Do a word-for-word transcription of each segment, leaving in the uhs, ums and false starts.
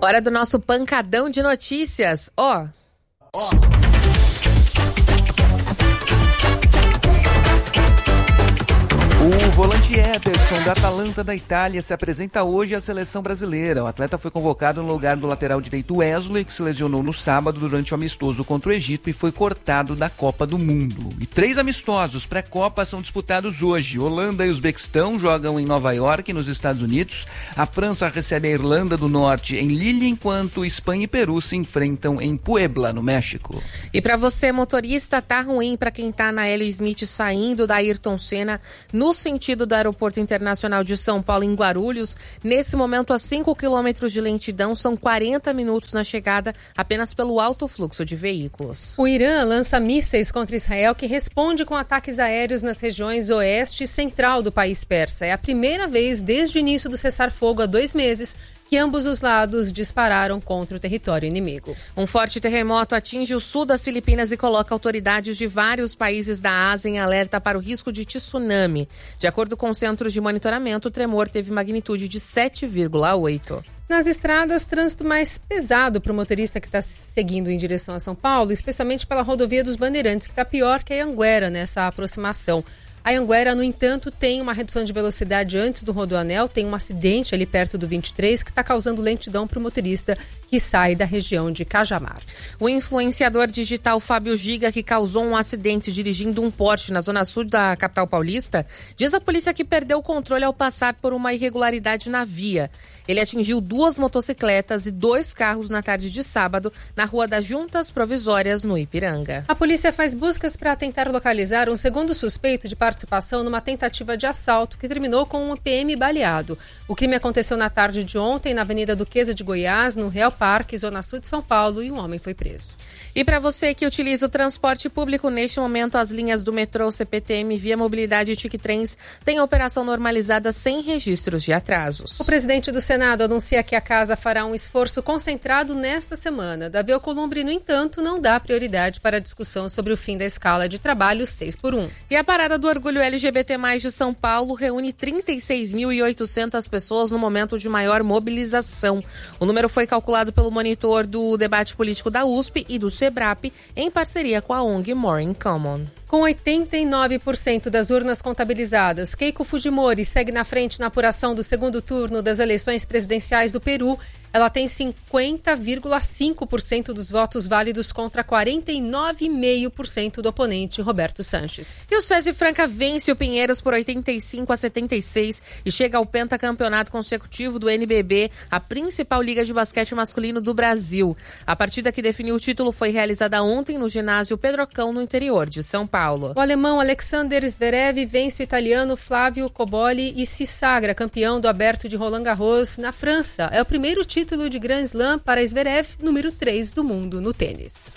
Hora do nosso pancadão de notícias. Ó. Ó. O volante Ederson, da Atalanta da Itália, se apresenta hoje à seleção brasileira. O atleta foi convocado no lugar do lateral direito Wesley, que se lesionou no sábado durante o amistoso contra o Egito e foi cortado da Copa do Mundo. E três amistosos pré-Copa são disputados hoje. Holanda e Uzbequistão jogam em Nova York, nos Estados Unidos. A França recebe a Irlanda do Norte em Lille, enquanto Espanha e Peru se enfrentam em Puebla, no México. E para você, motorista, tá ruim para quem tá na Hélio Smith saindo da Ayrton Senna no sentido do Aeroporto Internacional de São Paulo, em Guarulhos. Nesse momento, a cinco quilômetros de lentidão, são quarenta minutos na chegada, apenas pelo alto fluxo de veículos. O Irã lança mísseis contra Israel, que responde com ataques aéreos nas regiões oeste e central do país persa. É a primeira vez desde o início do cessar-fogo há dois meses que ambos os lados dispararam contra o território inimigo. Um forte terremoto atinge o sul das Filipinas e coloca autoridades de vários países da Ásia em alerta para o risco de tsunami. De acordo com centros de monitoramento, o tremor teve magnitude de sete vírgula oito. Nas estradas, trânsito mais pesado para o motorista que está seguindo em direção a São Paulo, especialmente pela rodovia dos Bandeirantes, que está pior que a Anhanguera nessa aproximação. A Anhanguera, no entanto, tem uma redução de velocidade antes do Rodoanel, tem um acidente ali perto do vinte e três que está causando lentidão para o motorista que sai da região de Cajamar. O influenciador digital Fábio Giga, que causou um acidente dirigindo um Porsche na zona sul da capital paulista, diz a polícia que perdeu o controle ao passar por uma irregularidade na via. Ele atingiu duas motocicletas e dois carros na tarde de sábado na Rua das Juntas Provisórias, no Ipiranga. A polícia faz buscas para tentar localizar um segundo suspeito de participação numa tentativa de assalto que terminou com um P M baleado. O crime aconteceu na tarde de ontem na Avenida Duquesa de Goiás, no Real Parque, zona sul de São Paulo, e um homem foi preso. E para você que utiliza o transporte público, neste momento as linhas do metrô, C P T M, Via Mobilidade e Tiquetrens têm a operação normalizada sem registros de atrasos. O presidente do Senado anuncia que a casa fará um esforço concentrado nesta semana. Davi Alcolumbre, no entanto, não dá prioridade para a discussão sobre o fim da escala de trabalho seis por um. E a Parada do Orgulho L G B T mais, de São Paulo reúne trinta e seis mil e oitocentas pessoas no momento de maior mobilização. O número foi calculado pelo monitor do debate político da U S P e do SEBRAP, em parceria com a O N G More in Common. Com oitenta e nove por cento das urnas contabilizadas, Keiko Fujimori segue na frente na apuração do segundo turno das eleições presidenciais do Peru. Ela tem cinquenta vírgula cinco por cento dos votos válidos contra quarenta e nove vírgula cinco por cento do oponente, Roberto Sanches. E o César Franca vence o Pinheiros por oitenta e cinco a setenta e seis e chega ao pentacampeonato consecutivo do N B B, a principal liga de basquete masculino do Brasil. A partida que definiu o título foi realizada ontem no ginásio Pedrocão, no interior de São Paulo. O alemão Alexander Zverev vence o italiano Flávio Cobolli e se sagra campeão do Aberto de Roland Garros, na França. É o primeiro título título de Grand Slam para Zverev, número três do mundo no tênis.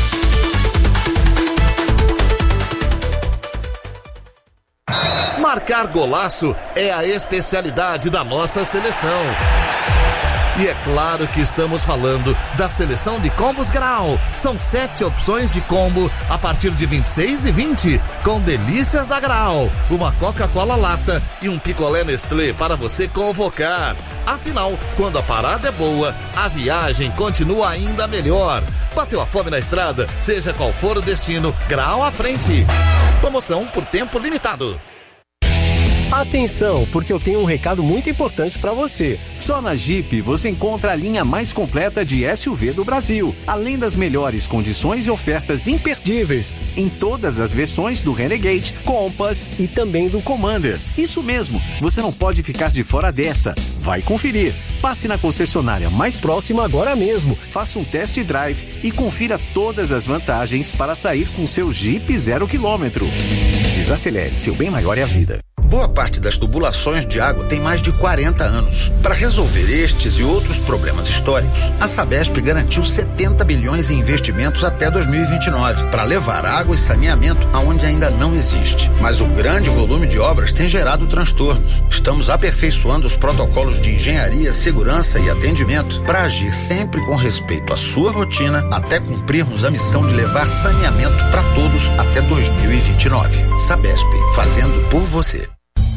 Marcar golaço é a especialidade da nossa seleção. E é claro que estamos falando da seleção de combos Grau. São sete opções de combo a partir de vinte e seis e vinte, com delícias da Grau, uma Coca-Cola lata e um picolé Nestlé para você convocar. Afinal, quando a parada é boa, a viagem continua ainda melhor. Bateu a fome na estrada, seja qual for o destino, Grau à frente. Promoção por tempo limitado. Atenção, porque eu tenho um recado muito importante para você. Só na Jeep você encontra a linha mais completa de S U V do Brasil, além das melhores condições e ofertas imperdíveis em todas as versões do Renegade, Compass e também do Commander. Isso mesmo, você não pode ficar de fora dessa. Vai conferir. Passe na concessionária mais próxima agora mesmo. Faça um test drive e confira todas as vantagens para sair com seu Jeep zero quilômetro. Desacelere, seu bem maior é a vida. Boa parte das tubulações de água tem mais de quarenta anos. Para resolver estes e outros problemas históricos, a Sabesp garantiu setenta bilhões em investimentos até dois mil e vinte e nove para levar água e saneamento aonde ainda não existe. Mas o grande volume de obras tem gerado transtornos. Estamos aperfeiçoando os protocolos de engenharia, segurança e atendimento para agir sempre com respeito à sua rotina até cumprirmos a missão de levar saneamento para todos até dois mil e vinte e nove. Sabesp, fazendo por você.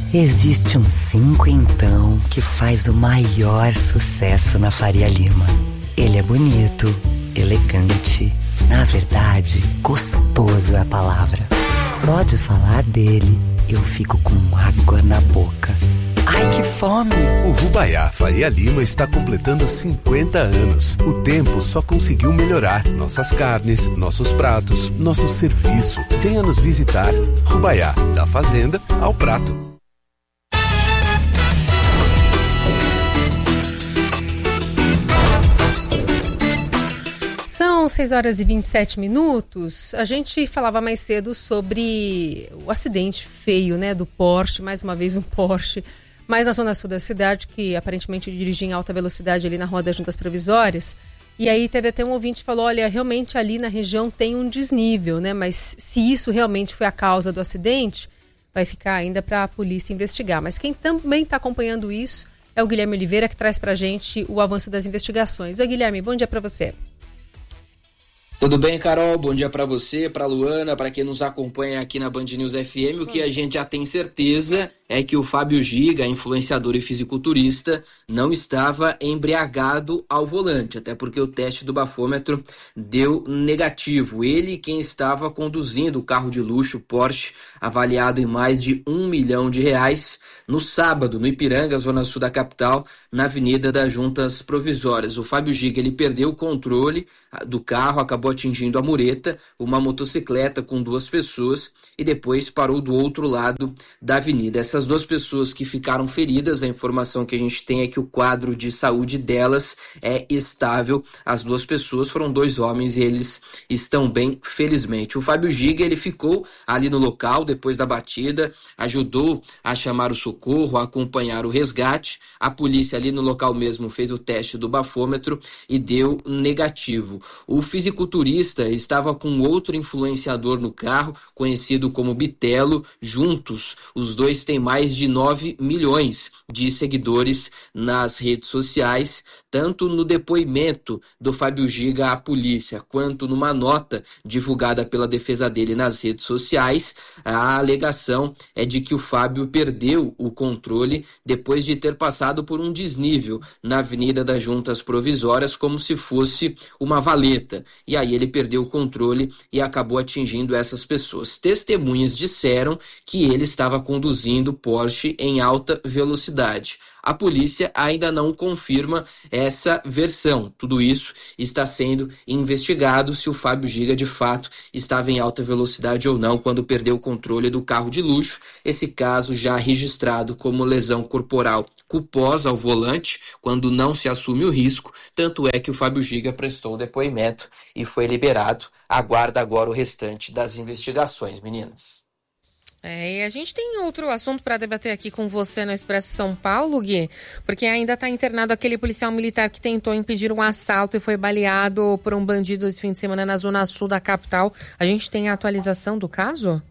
Existe um cinco então que faz o maior sucesso na Faria Lima. Ele é bonito, elegante, na verdade, gostoso é a palavra. Só de falar dele, eu fico com água na boca. Ai, que fome! O Rubaiá Faria Lima está completando cinquenta anos. O tempo só conseguiu melhorar nossas carnes, nossos pratos, nosso serviço. Venha nos visitar. Rubaiá, da fazenda ao prato. São seis horas e vinte e sete minutos. A gente falava mais cedo sobre o acidente feio, né, do Porsche, mais uma vez um Porsche, mas na zona sul da cidade, que aparentemente dirigia em alta velocidade ali na Rua das Juntas Provisórias. E aí teve até um ouvinte que falou, olha, realmente ali na região tem um desnível, né, mas se isso realmente foi a causa do acidente, vai ficar ainda para a polícia investigar. Mas quem também está acompanhando isso é o Guilherme Oliveira, que traz para a gente o avanço das investigações. Oi, Guilherme, bom dia para você. Tudo bem, Carol? Bom dia para você, para Luana, para quem nos acompanha aqui na Band News F M. O que a gente já tem certeza é que o Fábio Giga, influenciador e fisiculturista, não estava embriagado ao volante, até porque o teste do bafômetro deu negativo. Ele quem estava conduzindo o carro de luxo Porsche, avaliado em mais de um milhão de reais, no sábado, no Ipiranga, zona sul da capital, na Avenida das Juntas Provisórias. O Fábio Giga, ele perdeu o controle do carro, acabou atingindo a mureta, uma motocicleta com duas pessoas, e depois parou do outro lado da avenida. Essas duas pessoas que ficaram feridas, a informação que a gente tem é que o quadro de saúde delas é estável. As duas pessoas foram dois homens e eles estão bem, felizmente. O Fábio Giga, ele ficou ali no local depois da batida, ajudou a chamar o socorro, a acompanhar o resgate. A polícia ali no local mesmo fez o teste do bafômetro e deu negativo. O fisiculturista estava com outro influenciador no carro, conhecido como Bitelo. Juntos, os dois têm mais de nove milhões de seguidores nas redes sociais. Tanto no depoimento do Fábio Giga à polícia, quanto numa nota divulgada pela defesa dele nas redes sociais, a alegação é de que o Fábio perdeu o controle depois de ter passado por um desnível na Avenida das Juntas Provisórias, como se fosse uma valeta. E aí ele perdeu o controle e acabou atingindo essas pessoas. Testemunhas disseram que ele estava conduzindo Porsche em alta velocidade. A polícia ainda não confirma essa versão. Tudo isso está sendo investigado, se o Fábio Giga de fato estava em alta velocidade ou não quando perdeu o controle do carro de luxo. Esse caso já registrado como lesão corporal culposa ao volante, quando não se assume o risco. Tanto é que o Fábio Giga prestou depoimento e foi liberado. Aguarda agora o restante das investigações, meninas. É, e a gente tem outro assunto para debater aqui com você no Expresso São Paulo, Gui, porque ainda está internado aquele policial militar que tentou impedir um assalto e foi baleado por um bandido esse fim de semana na zona sul da capital. A gente tem a atualização do caso?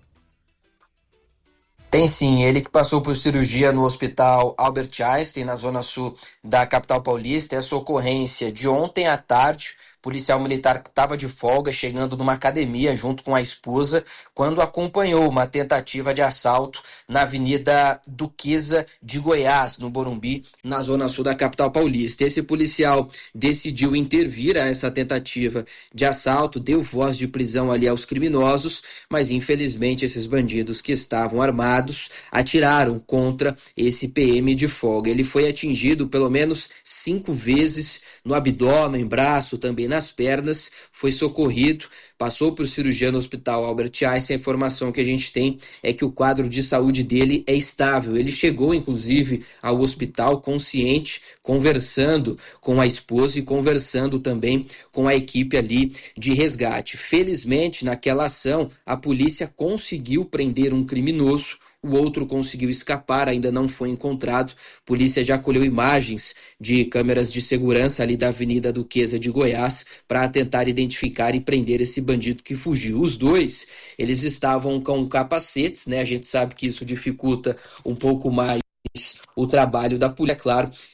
Tem sim, ele que passou por cirurgia no Hospital Albert Einstein, na zona sul da capital paulista. Essa ocorrência de ontem à tarde, policial militar que estava de folga, chegando numa academia junto com a esposa, quando acompanhou uma tentativa de assalto na Avenida Duquesa de Goiás, no Morumbi, na zona sul da capital paulista. Esse policial decidiu intervir a essa tentativa de assalto, deu voz de prisão ali aos criminosos, mas infelizmente esses bandidos que estavam armados atiraram contra esse P M de folga. Ele foi atingido pelo menos cinco vezes no abdômen, braço, também nas pernas, foi socorrido, passou por cirurgia no Hospital Albert Einstein. A informação que a gente tem é que o quadro de saúde dele é estável. Ele chegou, inclusive, ao hospital consciente, conversando com a esposa e conversando também com a equipe ali de resgate. Felizmente, naquela ação, a polícia conseguiu prender um criminoso. O outro conseguiu escapar, ainda não foi encontrado. A polícia já colheu imagens de câmeras de segurança ali da Avenida Duquesa de Goiás para tentar identificar e prender esse bandido que fugiu. Os dois, eles estavam com capacetes, né? A gente sabe que isso dificulta um pouco mais o trabalho da polícia. É claro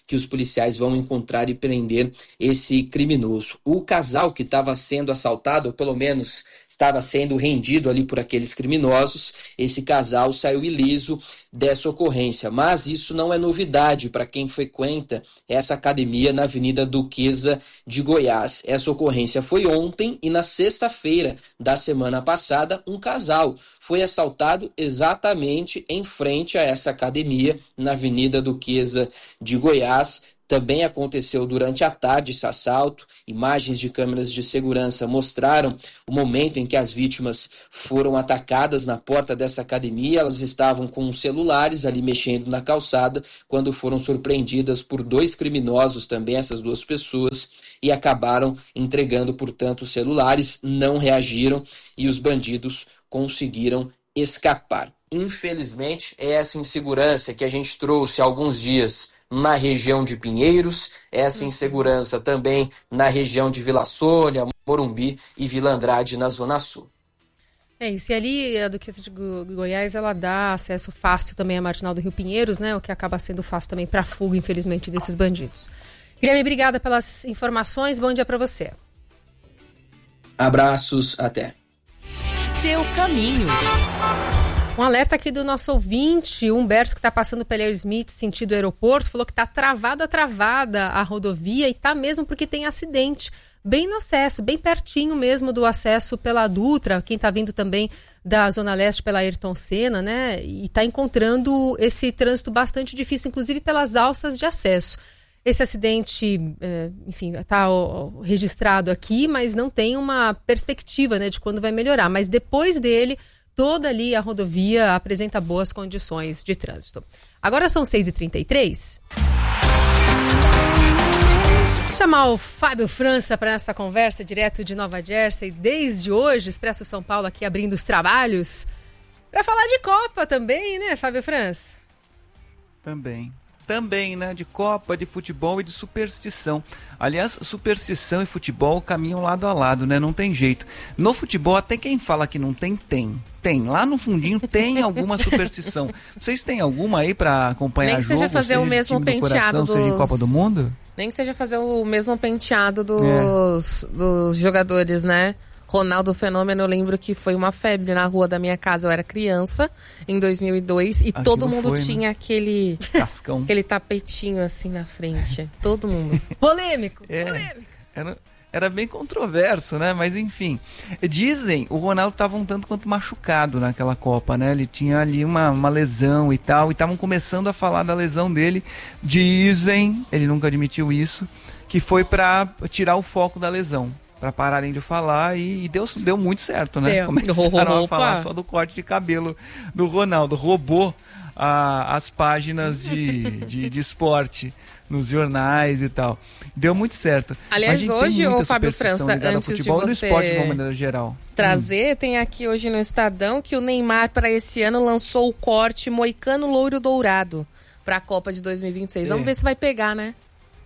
que os policiais vão encontrar e prender esse criminoso. O casal que estava sendo assaltado, ou pelo menos estava sendo rendido ali por aqueles criminosos, esse casal saiu ileso dessa ocorrência. Mas isso não é novidade para quem frequenta essa academia na Avenida Duquesa de Goiás. Essa ocorrência foi ontem e na sexta-feira da semana passada, um casal foi assaltado exatamente em frente a essa academia na Avenida Duquesa de Goiás. Também aconteceu durante a tarde esse assalto. Imagens de câmeras de segurança mostraram o momento em que as vítimas foram atacadas na porta dessa academia. Elas estavam com celulares ali mexendo na calçada quando foram surpreendidas por dois criminosos também, essas duas pessoas, e acabaram entregando, portanto, os celulares, não reagiram e os bandidos conseguiram escapar. Infelizmente, é essa insegurança que a gente trouxe há alguns dias na região de Pinheiros, essa insegurança também na região de Vila Sônia, Morumbi e Vila Andrade, na Zona Sul. É isso, e ali a Duquesa de Goiás, ela dá acesso fácil também à Marginal do Rio Pinheiros, né, o que acaba sendo fácil também para a fuga, infelizmente, desses bandidos. Guilherme, obrigada pelas informações, bom dia para você. Abraços, até. Seu caminho. Um alerta aqui do nosso ouvinte, o Humberto, que está passando pela Smith, sentido aeroporto, falou que está travada, travada a rodovia, e está mesmo porque tem acidente, bem no acesso, bem pertinho mesmo do acesso pela Dutra, quem está vindo também da Zona Leste pela Ayrton Senna, né, e está encontrando esse trânsito bastante difícil, inclusive pelas alças de acesso. Esse acidente, é, enfim, está registrado aqui, mas não tem uma perspectiva, né, de quando vai melhorar, mas depois dele, toda ali a rodovia apresenta boas condições de trânsito. Agora são seis e trinta e três. Vou chamar o Fábio França para essa conversa direto de Nova Jersey. Desde hoje, Expresso São Paulo aqui abrindo os trabalhos. Para falar de Copa também, né, Fábio França? Também. Também, né? De Copa, de futebol e de superstição. Aliás, superstição e futebol caminham lado a lado, né? Não tem jeito. No futebol, até quem fala que não tem, tem. Tem. Lá no fundinho tem alguma superstição. Vocês têm alguma aí pra acompanhar Nem que jogo? Seja fazer seja o mesmo time do penteado coração, dos... seja de Copa do Mundo? Nem que seja fazer o mesmo penteado dos, é. dos jogadores, né? Ronaldo Fenômeno, eu lembro que foi uma febre na rua da minha casa, eu era criança, em dois mil e dois, e Aquilo todo mundo foi, tinha né? aquele Cascão. aquele tapetinho assim na frente, todo mundo. Polêmico, é, polêmico. Era, era bem controverso, né? Mas enfim, dizem, o Ronaldo estava um tanto quanto machucado naquela Copa, né? Ele tinha ali uma, uma lesão e tal, e estavam começando a falar da lesão dele. Dizem, ele nunca admitiu isso, que foi para tirar o foco da lesão. Para pararem de falar, e, e deu, deu muito certo, né? Deu. Começaram a falar só do corte de cabelo do Ronaldo. Roubou a, as páginas de, de, de esporte nos jornais e tal. Deu muito certo. Aliás, hoje, o Fábio França, antes futebol, de você esporte de uma maneira geral. trazer, hum. tem aqui hoje no Estadão que o Neymar, para esse ano, lançou o corte moicano loiro dourado para a Copa de dois mil e vinte e seis. É. Vamos ver se vai pegar, né?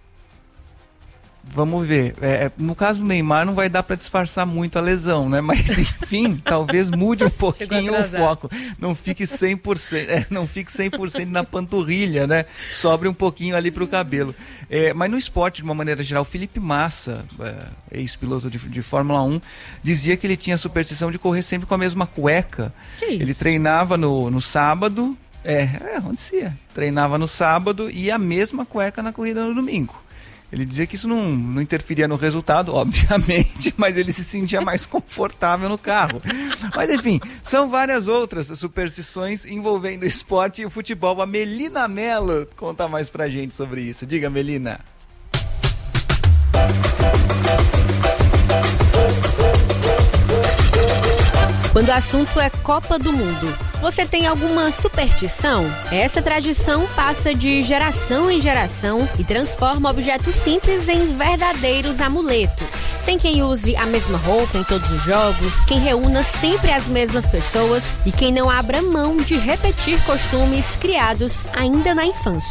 Vamos ver. É, no caso do Neymar não vai dar para disfarçar muito a lesão, né? Mas enfim, talvez mude um pouquinho o foco. Não fique cem por cento, é, não fique cem por cento na panturrilha, né? Sobre um pouquinho ali pro cabelo. É, mas no esporte, de uma maneira geral, Felipe Massa, é, ex-piloto de, de Fórmula um, dizia que ele tinha a superstição de correr sempre com a mesma cueca. Que isso? Ele treinava no, no sábado, é, é, acontecia. Treinava no sábado e a mesma cueca na corrida no domingo. Ele dizia que isso não, não interferia no resultado, obviamente, mas ele se sentia mais confortável no carro. Mas enfim, são várias outras superstições envolvendo o esporte e o futebol. A Melina Mello conta mais pra gente sobre isso. Diga, Melina. Quando o assunto é Copa do Mundo, você tem alguma superstição? Essa tradição passa de geração em geração e transforma objetos simples em verdadeiros amuletos. Tem quem use a mesma roupa em todos os jogos, quem reúna sempre as mesmas pessoas e quem não abra mão de repetir costumes criados ainda na infância.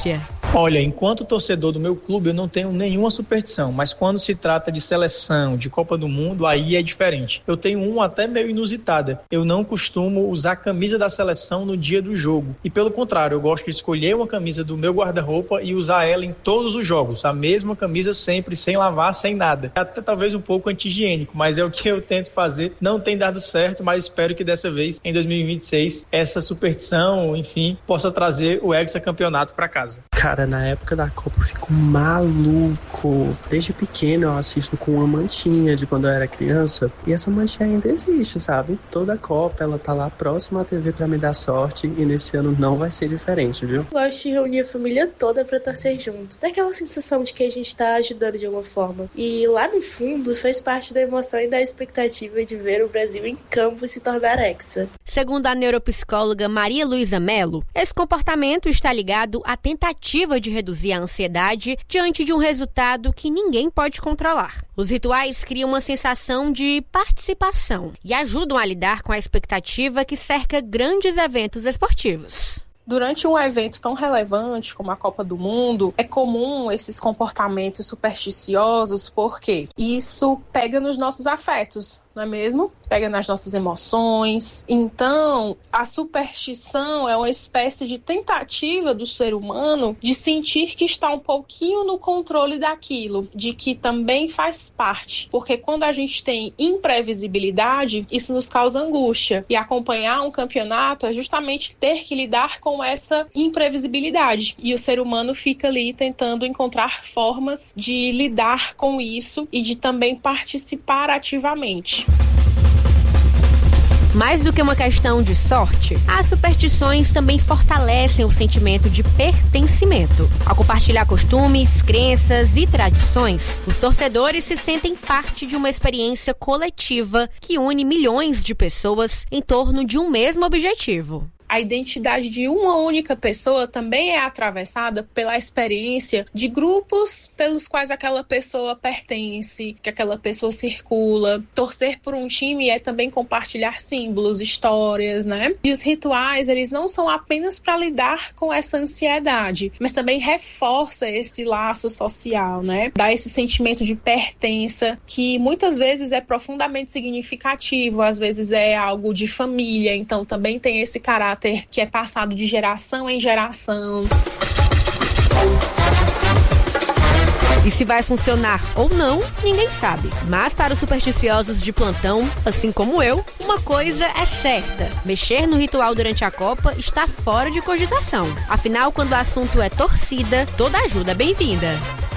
Olha, enquanto torcedor do meu clube, eu não tenho nenhuma superstição, mas quando se trata de seleção, de Copa do Mundo, aí é diferente. Eu tenho uma até meio inusitada. Eu não costumo usar a camisa da seleção no dia do jogo. E pelo contrário, eu gosto de escolher uma camisa do meu guarda-roupa e usar ela em todos os jogos. A mesma camisa sempre, sem lavar, sem nada. Até talvez um pouco anti-higiênico, mas é o que eu tento fazer. Não tem dado certo, mas espero que dessa vez, em dois mil e vinte e seis, essa superstição, enfim, possa trazer o hexacampeonato para casa. Cara, na época da Copa eu fico maluco. Desde pequeno eu assisto com uma manchinha de quando eu era criança. E essa manchinha ainda existe, sabe? Toda Copa ela tá lá próxima à T V pra me dar sorte. E nesse ano não vai ser diferente, viu? Gosto de reunir a família toda pra torcer junto. Dá aquela sensação de que a gente tá ajudando de alguma forma. E lá no fundo faz parte da emoção e da expectativa de ver o Brasil em campo se tornar hexa. Segundo a neuropsicóloga Maria Luísa Mello, esse comportamento está ligado à tentativa de reduzir a ansiedade diante de um resultado que ninguém pode controlar. Os rituais criam uma sensação de participação e ajudam a lidar com a expectativa que cerca grandes eventos esportivos. Durante um evento tão relevante como a Copa do Mundo, é comum esses comportamentos supersticiosos, porque isso pega nos nossos afetos, não é mesmo? Pega nas nossas emoções. Então, a superstição é uma espécie de tentativa do ser humano de sentir que está um pouquinho no controle daquilo, de que também faz parte. Porque quando a gente tem imprevisibilidade, isso nos causa angústia. E acompanhar um campeonato é justamente ter que lidar com essa imprevisibilidade. E o ser humano fica ali tentando encontrar formas de lidar com isso e de também participar ativamente. Mais do que uma questão de sorte, as superstições também fortalecem o sentimento de pertencimento. Ao compartilhar costumes, crenças e tradições, os torcedores se sentem parte de uma experiência coletiva que une milhões de pessoas em torno de um mesmo objetivo. A identidade de uma única pessoa também é atravessada pela experiência de grupos pelos quais aquela pessoa pertence, que aquela pessoa circula. Torcer por um time é também compartilhar símbolos, histórias, né? E os rituais, eles não são apenas para lidar com essa ansiedade, mas também reforça esse laço social, né? Dá esse sentimento de pertença que muitas vezes é profundamente significativo, às vezes é algo de família, então também tem esse caráter que é passado de geração em geração. E se vai funcionar ou não, ninguém sabe. Mas para os supersticiosos de plantão, assim como eu, uma coisa é certa: mexer no ritual durante a Copa está fora de cogitação. Afinal, quando o assunto é torcida, toda ajuda é bem-vinda.